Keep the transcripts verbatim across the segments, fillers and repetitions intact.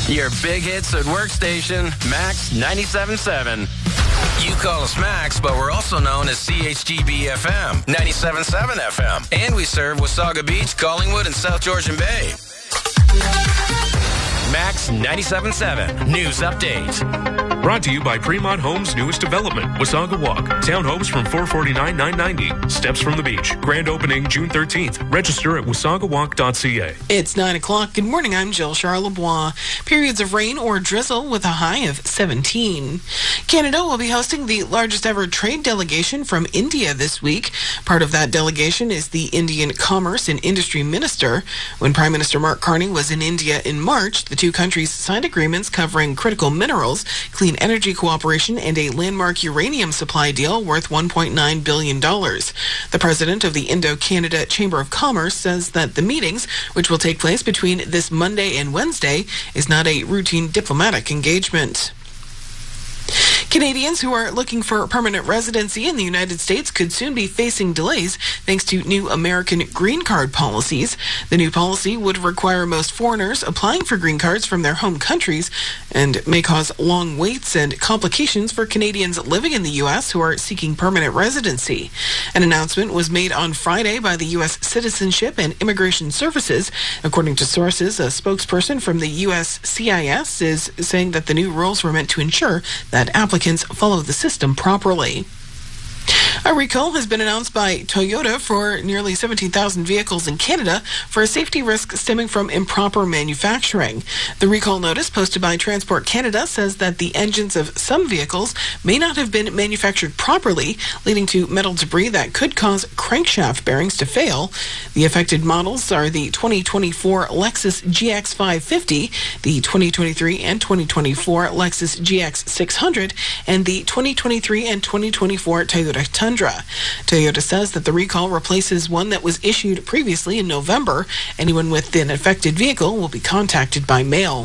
Your big hits at workstation, Max ninety-seven point seven. You call us Max, but we're also known as C H G B F M, ninety-seven point seven F M. And we serve Wasaga Beach, Collingwood, and South Georgian Bay. Max ninety-seven point seven News Update. Brought to you by Fremont Homes' newest development, Wasaga Walk. Townhomes from four forty-nine nine ninety. Steps from the beach. Grand opening June thirteenth. Register at wasaga walk dot c a. It's nine o'clock. Good morning. I'm Jill Charlebois. Periods of rain or drizzle with a high of seventeen. Canada will be hosting the largest ever trade delegation from India this week. Part of that delegation is the Indian Commerce and Industry Minister. When Prime Minister Mark Carney was in India in March, the two countries signed agreements covering critical minerals, clean energy cooperation, and a landmark uranium supply deal worth one point nine billion dollars. The president of the Indo-Canada Chamber of Commerce says that the meetings, which will take place between this Monday and Wednesday, is not a routine diplomatic engagement. Canadians who are looking for permanent residency in the United States could soon be facing delays thanks to new American green card policies. The new policy would require most foreigners applying for green cards from their home countries and may cause long waits and complications for Canadians living in the U S who are seeking permanent residency. An announcement was made on Friday by the U S Citizenship and Immigration Services. According to sources, a spokesperson from the U S C I S is saying that the new rules were meant to ensure that applicants follow the system properly. A recall has been announced by Toyota for nearly seventeen thousand vehicles in Canada for a safety risk stemming from improper manufacturing. The recall notice posted by Transport Canada says that the engines of some vehicles may not have been manufactured properly, leading to metal debris that could cause crankshaft bearings to fail. The affected models are the twenty twenty-four Lexus G X five fifty, the twenty twenty-three and twenty twenty-four Lexus G X six hundred, and the twenty twenty-three and twenty twenty-four Toyota Tundra. Toyota says that the recall replaces one that was issued previously in November. Anyone with an affected vehicle will be contacted by mail.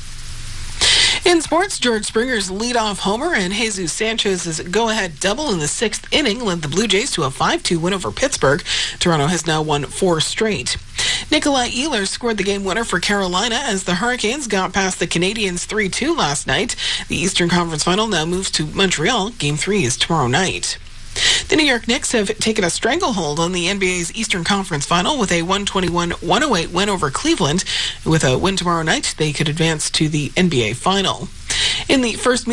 In sports, George Springer's leadoff homer and Jesus Sanchez's go-ahead double in the sixth inning led the Blue Jays to a five two win over Pittsburgh. Toronto has now won four straight. Nikolai Ehlers scored the game winner for Carolina as the Hurricanes got past the Canadiens three two last night. The Eastern Conference Final now moves to Montreal. Game three is tomorrow night. The New York Knicks have taken a stranglehold on the N B A's Eastern Conference Final with a one twenty-one one oh eight win over Cleveland. With a win tomorrow night, they could advance to the N B A Final. In the first